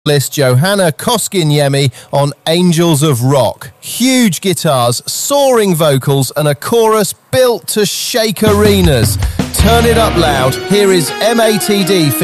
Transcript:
Johanna Koskiniemi on Angels of Rock. Huge guitars, soaring vocals, and a chorus built to shake arenas. Turn it up loud. Here is MATD